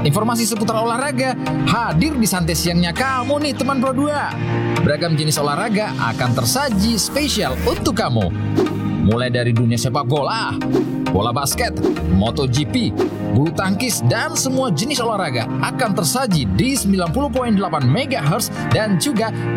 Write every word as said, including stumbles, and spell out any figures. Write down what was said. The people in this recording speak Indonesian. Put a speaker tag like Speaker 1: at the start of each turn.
Speaker 1: Informasi seputar olahraga hadir di santai siangnya kamu nih teman Pro dua. Beragam jenis olahraga akan tersaji spesial untuk kamu. Mulai dari dunia sepak bola, bola basket, MotoGP, bulu tangkis, dan semua jenis olahraga akan tersaji di sembilan puluh koma delapan megahertz dan juga